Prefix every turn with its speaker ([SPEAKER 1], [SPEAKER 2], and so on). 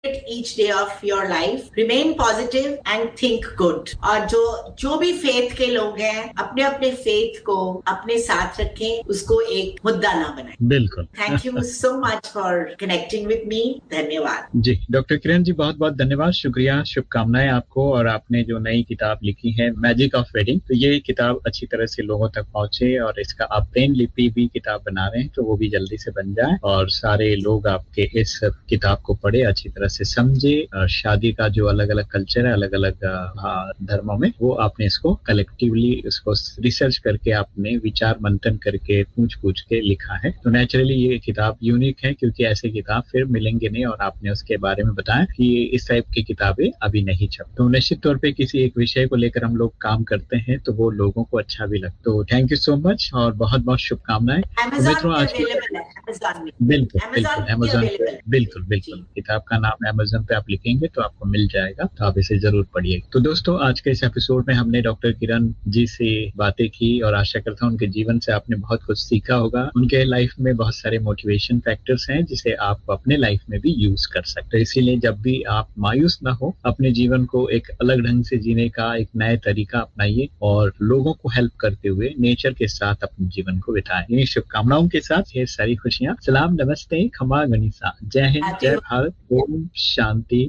[SPEAKER 1] each day of your life. Remain positive and think good. और जो भी faith के लोग हैं, अपने अपने फेथ को अपने साथ रखें, उसको एक मुद्दा ना बनाएं.
[SPEAKER 2] बिल्कुल.
[SPEAKER 1] Thank you so much for connecting with me. धन्यवाद.
[SPEAKER 2] जी डॉक्टर किरण जी, बहुत बहुत धन्यवाद, शुक्रिया, शुभकामनाएं आपको. और आपने जो नई किताब लिखी है मैजिक ऑफ वेडिंग, तो ये किताब अच्छी तरह से लोगों तक पहुंचे और इसका आप पेन लिपि भी किताब बना रहे हैं तो वो भी जल्दी से बन जाए और सारे लोग आपके इस किताब को पढ़े, अच्छी तरह से समझे. शादी का जो अलग अलग कल्चर है अलग अलग धर्मों में, वो आपने इसको कलेक्टिवली इसको रिसर्च करके आपने विचार मंथन करके पूछ के लिखा है. तो नेचुरली ये किताब यूनिक है क्योंकि ऐसे किताब फिर मिलेंगे नहीं और आपने उसके बारे में बताया कि इस टाइप की किताबें अभी नहीं छप. तो निश्चित तौर पे किसी एक विषय को लेकर हम लोग काम करते हैं तो वो लोगों को अच्छा भी लगता है. तो थैंक यू सो मच और बहुत बहुत शुभकामनाएं.
[SPEAKER 1] Amazon
[SPEAKER 2] आज की बिल्कुल अमेज़न बिल्कुल किताब का नाम अमेज़न पे आप लिखेंगे तो आपको मिल जाएगा, तो आप इसे जरूर पढ़िए. तो दोस्तों, आज के इस एपिसोड में हमने डॉक्टर किरण जी से बातें की और आशा करता हूं उनके जीवन से आपने बहुत कुछ सीखा होगा. उनके लाइफ में बहुत सारे मोटिवेशन फैक्टर्स हैं जिसे आप अपने लाइफ में भी यूज कर सकते हैं. इसीलिए जब भी आप मायूस ना हो, अपने जीवन को एक अलग ढंग से जीने का एक नया तरीका अपनाइए और लोगों को हेल्प करते हुए नेचर के साथ अपने जीवन को बिताएं. इन्हीं शुभकामनाओं के साथ ढेर सारी खुशियां. सलाम, नमस्ते, खमा गनीसा, जय हिंद, जय भारत, ओम शांति